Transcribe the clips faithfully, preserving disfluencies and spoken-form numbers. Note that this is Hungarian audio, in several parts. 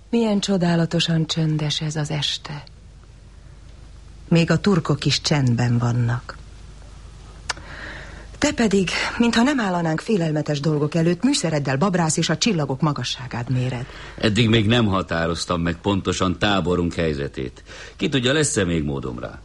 Milyen csodálatosan csöndes ez az este. Még a turkok is csendben vannak. Te pedig, mintha nem állanánk félelmetes dolgok előtt, műszereddel babrász és a csillagok magasságát méred. Eddig még nem határoztam meg pontosan táborunk helyzetét. Ki tudja, lesz-e még módom rá?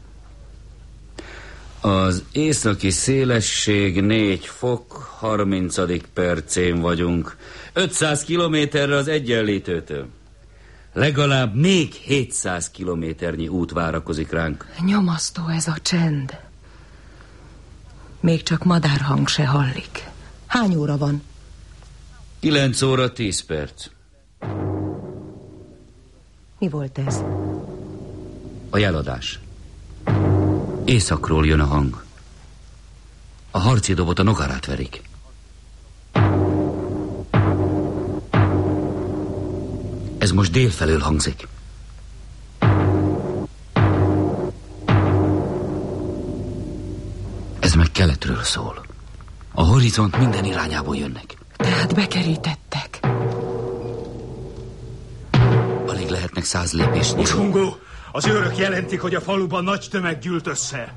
Az északi szélesség négy fok, harmincadik percén vagyunk. ötszáz kilométerre az Egyenlítőtől. Legalább még hétszáz kilométernyi út várakozik ránk. Nyomasztó ez a csend. Még csak madárhang se hallik. Hány óra van? Kilenc óra tíz perc. Mi volt ez? A jeladás. Északról jön a hang. A harci dobot a Nogarát verik. Ez most délfelől hangzik. Ez meg keletről szól. A horizont minden irányából jönnek. Tehát bekerítettek. Alig lehetnek száz lépésnyire. Usungó, az őrök jelentik, hogy a faluban nagy tömeg gyűlt össze.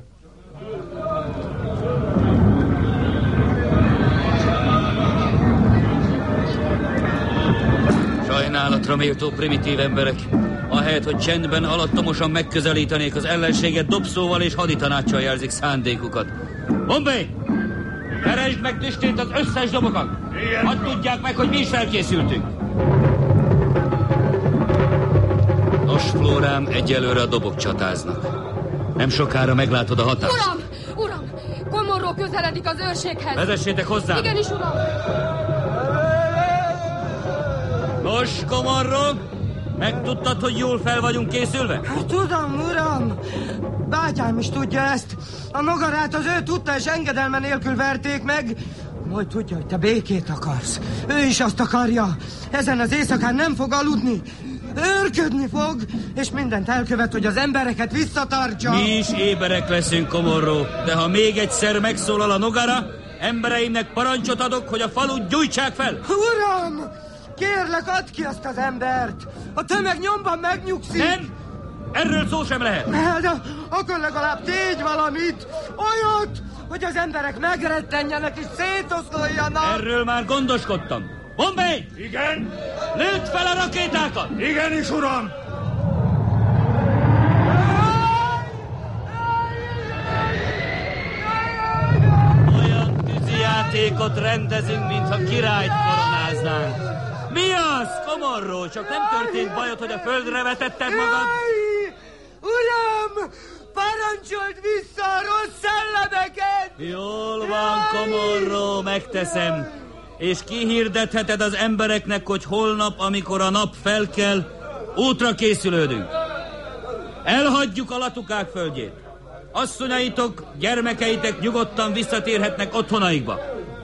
Sajnálatra méltó primitív emberek. Ahelyett, hogy csendben, alattomosan megközelítenék az ellenséget, dobszóval és haditanáccsal jelzik szándékukat. Bombay! Keresd meg tüstét az összes dobokat! Hadd tudják meg, hogy mi is felkészültünk! Nos, Flórám, egyelőre a dobok csatáznak. Nem sokára meglátod a hatást. Uram! Uram! Komorró közeledik az őrséghez! Vezessétek hozzá! Igenis, uram! Nos, Komorró! Megtudtad, hogy jól fel vagyunk készülve? Tudom, uram! Bátyám is tudja ezt. A Nogarát az ő tudta és engedelme nélkül verték meg. Majd tudja, hogy te békét akarsz. Ő is azt akarja. Ezen az éjszakán nem fog aludni. Őrködni fog, és mindent elkövet, hogy az embereket visszatartsa. Mi is éberek leszünk, Komorró, de ha még egyszer megszólal a Nogara, embereimnek parancsot adok, hogy a falut gyújtsák fel. Uram! Kérlek, add ki azt az embert! A tömeg nyomban megnyugszik! Nem! Erről szó sem lehet! De akkor legalább tégy valamit! Olyat, hogy az emberek megrettenjenek és szétoszoljanak! Erről már gondoskodtam! Bombay! Igen? Lőtt fel a rakétákat! Igenis, uram! Olyan tűzijátékot rendezünk, mintha királyt koronáznánk. Mi az, Komorró? Csak nem történt bajod, hogy a földre vetetted magad? Jaj! Uram! Parancsold vissza a rossz szellemeket! Jól van, Komorró, megteszem. És kihirdetheted az embereknek, hogy holnap, amikor a nap felkel, útra készülődünk. Elhagyjuk a latukák földjét. Asszonyaitok, gyermekeitek nyugodtan visszatérhetnek otthonaikba.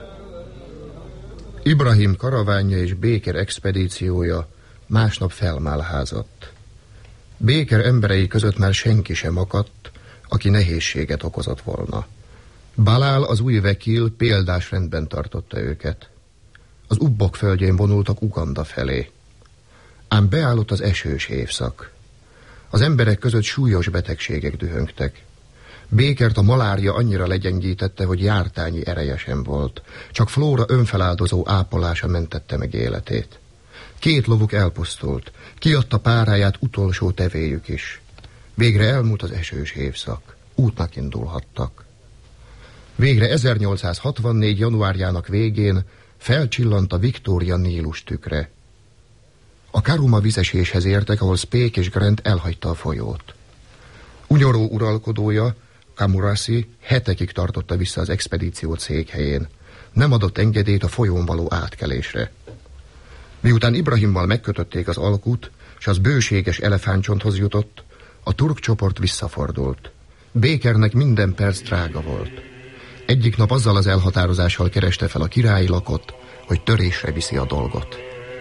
Ibrahim karavánja és Béker expedíciója másnap felmálházott. Béker emberei között már senki sem akadt, aki nehézséget okozott volna. Balál, az új vekil példás rendben tartotta őket. Az Ubbok földjén vonultak Uganda felé. Ám beállott az esős évszak. Az emberek között súlyos betegségek dühöngtek. Békert a malária annyira legyengítette, hogy jártányi ereje sem volt. Csak Flóra önfeláldozó ápolása mentette meg életét. Két lovuk elpusztult, kiadta páráját utolsó tevéjük is. Végre elmúlt az esős évszak, útnak indulhattak. Végre ezernyolcszázhatvannégy. januárjának végén felcsillant a Victoria Nílus tükre. A Karuma vizeséshez értek, ahol Speke és Grant elhagyta a folyót. Unyoró uralkodója, Kamurasi hetekig tartotta vissza az expedíció székhelyén. Nem adott engedélyt a folyón való átkelésre. Miután Ibrahimmal megkötötték az alkut, s az bőséges elefántcsonthoz jutott, a turk csoport visszafordult. Békernek minden perc drága volt. Egyik nap azzal az elhatározással kereste fel a királyi lakot, hogy törésre viszi a dolgot.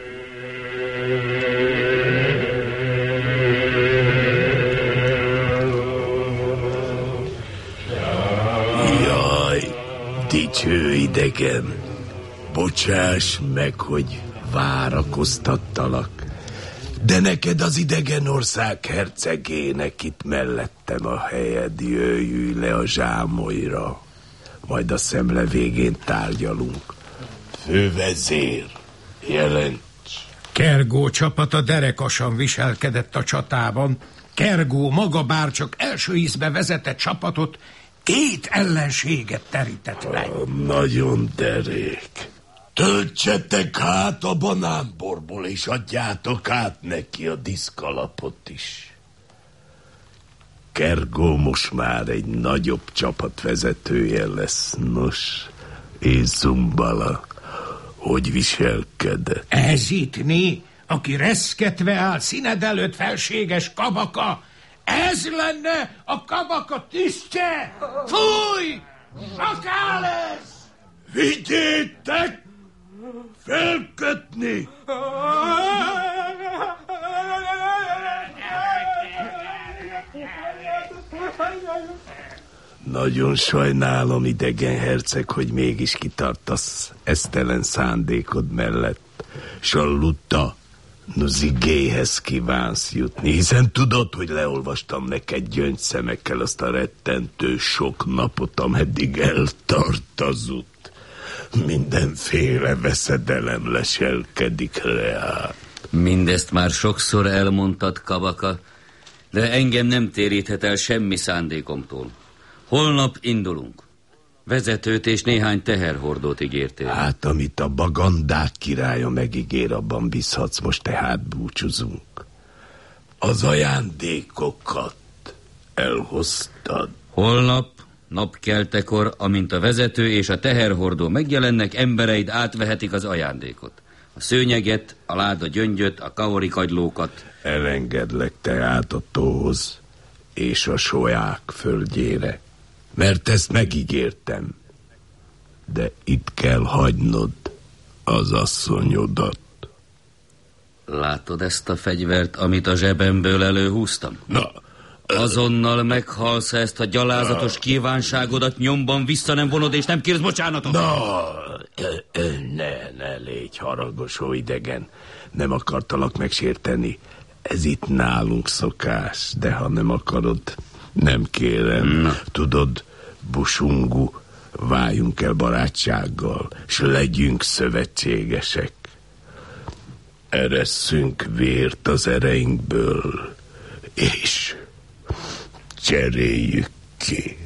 Jaj, dicső idegen, bocsáss meg, hogy várakoztattalak, De neked az idegen ország hercegének itt mellettem a helyed, jöjj, ülj le a zsámolyra. Majd a szemle végén tárgyalunk. Fővezér, jelent. Kergó csapata derekasan viselkedett a csatában. Kergó maga bár csak első ízbe vezetett csapatot, két ellenséget terített meg. Ah, nagyon derék. Töltsetek hát a banánborból, és adjátok át neki a diszkalapot is. Kergó most már egy nagyobb csapat vezetője lesz. Nos, és Zumbala, hogy viselkedett? Ez itt mi, aki reszketve áll színed előtt, felséges Kabaka, ez lenne a Kabaka tisztje? Fúj! Sakál ez! Vigyétek! Felkötni! Nagyon sajnálom, idegen herceg, hogy mégis kitartasz esztelen szándékod mellett. S a Luta Nuzigéhez kívánsz jutni, hiszen tudod, hogy leolvastam neked gyöngyszemekkel azt a rettentő sok napot, ameddig eltart az út. Mindenféle veszedelem leselkedik reá. Mindezt már sokszor elmondtad, Kabaka, de engem nem téríthet el semmi szándékomtól. Holnap indulunk. Vezetőt és néhány teherhordót ígértél. Hát, amit a Bagandák királya megígér, abban bízhatsz, most tehát búcsúzunk. Az ajándékokat elhoztad. Holnap, napkeltekor, amint a vezető és a teherhordó megjelennek, embereid átvehetik az ajándékot. A szőnyeget, a láda gyöngyöt, a kaori kagylókat. Elengedlek tehát a tóhoz és a soják földjére, mert ezt megígértem. De itt kell hagynod az asszonyodat. Látod ezt a fegyvert, amit a zsebemből előhúztam? Na, azonnal meghalsz, ezt a gyalázatos kívánságodat nyomban vissza nem vonod, és nem kérsz bocsánatot. Na, ne, ne légy haragos, ó idegen. Nem akartalak megsérteni. Ez itt nálunk szokás, de ha nem akarod, nem kérem. Na. Tudod, Busungu, váljunk el barátsággal, s legyünk szövetségesek. Eresszünk vért az ereinkből, és cseréljük ki.